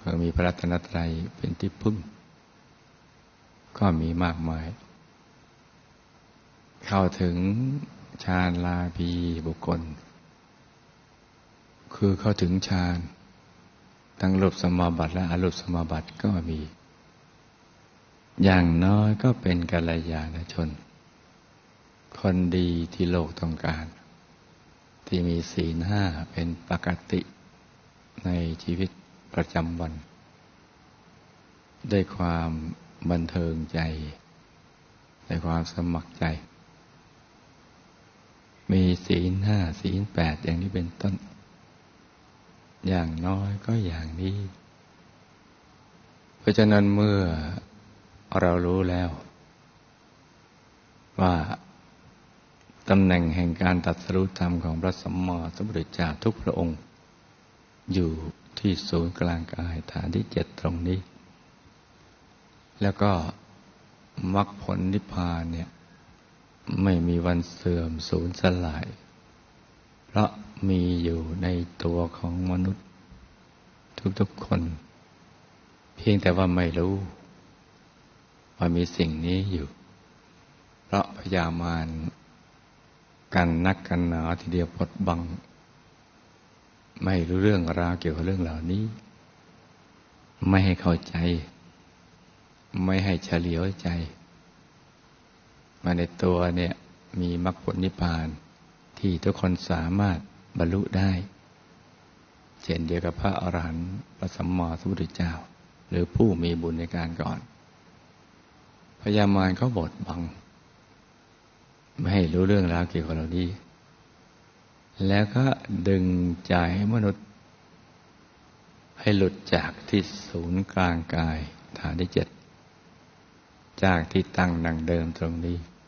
คือมีพระรัตนตรัยเป็นที่พึ่งก็มีมากมายเข้าถึงฌานลาภีบุคคลคือเข้าถึงฌานทั้งรูปสมาบัติและอรูปสมาบัติก็มีอย่างน้อยก็เป็นกัลยาณชนคนดีที่โลกต้องการที่มีศีลห้าเป็นปกติในชีวิตประจำวันด้วยความบันเทิงใจด้วยความสมัครใจมีศีลห้าศีลแปดอย่างนี้เป็นต้นอย่างน้อยก็อย่างนี้เพราะฉะนั้นเมื่อเรารู้แล้วว่าตำแหน่งแห่งการตรัสรู้ธรรมของพระสัมมาสัมพุทธเจ้าทุกพระองค์อยู่ที่ศูนย์กลางกายฐานที่7ตรงนี้แล้วก็มรรคผลนิพพานเนี่ยไม่มีวันเสื่อมสูญสลายเพราะมีอยู่ในตัวของมนุษย์ทุกๆคนเพียงแต่ว่าไม่รู้ว่ามีสิ่งนี้อยู่เพราะพยามารกันนักกันหนาทีเดียวปดบังไม่รู้เรื่องราวเกี่ยวกับเรื่องเหล่านี้ไม่ให้เข้าใจไม่ให้เฉลียวใจมาในตัวเนี่ยมีมรรคผลนิพพานที่ทุกคนสามารถบรรลุได้เช่นเดียวกับพระอรหันต์พระสัมมาสัมพุทธเจ้าหรือผู้มีบุญในการก่อนพยามารเขาบดบังไม่ให้รู้เรื่องราวเกี่ยวกับเรานี้แล้วก็ดึงใจให้มนุษย์ให้หลุดจากที่ศูนย์กลางกายฐานที่7จากที่ตั้งดังเดิมตรงนี้